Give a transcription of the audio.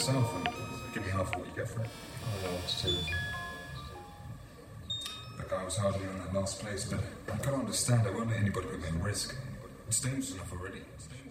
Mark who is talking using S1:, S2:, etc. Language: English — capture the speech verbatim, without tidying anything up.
S1: yourself and give me half of what you get for it.
S2: I know, it's too.
S1: Look, I was hardly in that last place, but you've got to understand I won't let anybody put me in risk. It's dangerous enough already.